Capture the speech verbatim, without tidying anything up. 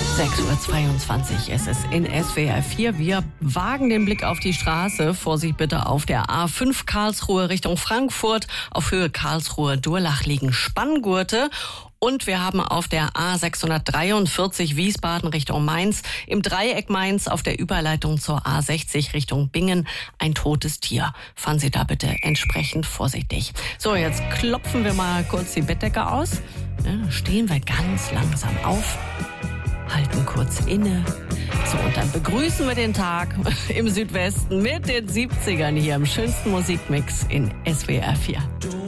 sechs Uhr zweiundzwanzig ist es in S W R vier. Wir wagen den Blick auf die Straße. Vorsicht bitte auf der A fünf Karlsruhe Richtung Frankfurt. Auf Höhe Karlsruhe-Durlach liegen Spanngurte. Und wir haben auf der A sechshundertdreiundvierzig Wiesbaden Richtung Mainz im Dreieck Mainz auf der Überleitung zur A sechzig Richtung Bingen ein totes Tier. Fahren Sie da bitte entsprechend vorsichtig. So, jetzt klopfen wir mal kurz die Bettdecke aus. Ja, stehen wir ganz langsam auf, halten kurz inne. So, und dann begrüßen wir den Tag im Südwesten mit den siebzigern hier im schönsten Musikmix in S W R vier.